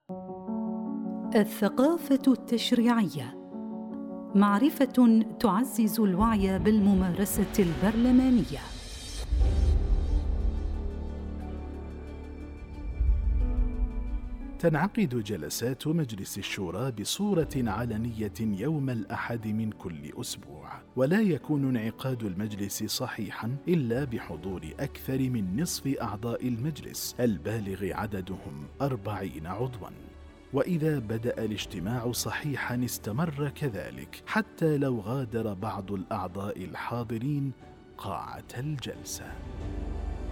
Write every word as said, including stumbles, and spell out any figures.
الثقافة التشريعية معرفة تعزز الوعي بالممارسة البرلمانية. تنعقد جلسات مجلس الشورى بصورة علنية يوم الأحد من كل أسبوع، ولا يكون انعقاد المجلس صحيحا إلا بحضور أكثر من نصف أعضاء المجلس البالغ عددهم أربعين عضوا. وإذا بدأ الاجتماع صحيحا استمر كذلك حتى لو غادر بعض الأعضاء الحاضرين قاعة الجلسة.